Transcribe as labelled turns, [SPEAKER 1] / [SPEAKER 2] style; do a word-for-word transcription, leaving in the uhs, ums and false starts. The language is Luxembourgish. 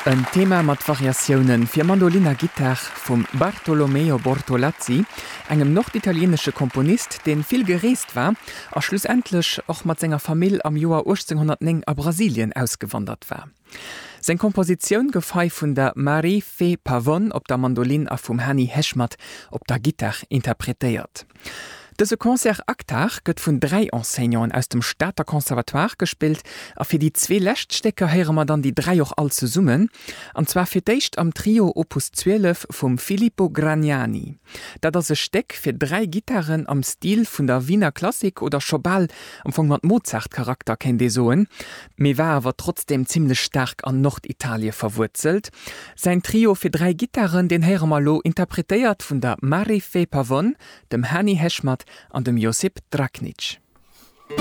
[SPEAKER 1] Ein Thema mat Variationen fir Mandolina Gitar vum Bartolomeo Bortolazzi, engem norditaliensche Komponist, den viel gereest war, a schlussendlich auch mat senger Familie am Joar achtzehnhundertneun a Brasilien ausgewandert war. Sein Komposition gefei vun der Marie Fee Pavon op der Mandolin a vum Hanni Heschmat op der Gitar interpretiert. Dëse Konzertaktag gëtt vun drei Enseignants aus dem Staater Konservatoire gespielt, a fir die zwee Lächtstecker heere mat dann die drei och all ze summen, anzwer fir d'éischt am Trio Opus zwölf vum Filippo Gragnani. Dat ass e Steck fir drei Gitarren am Stil vun der Wiener Klassik oder Chopal am vung mat Mozart-Charakter kennt de soen, méi war awer trotzdem ziemlich stark an Norditalie verwurzelt. Sein Trio fir drei Gitarren den heere malo interpretéiert vun der Marie Fee Pavon, dem Hanni Heschmat an dem Josip Dragnic.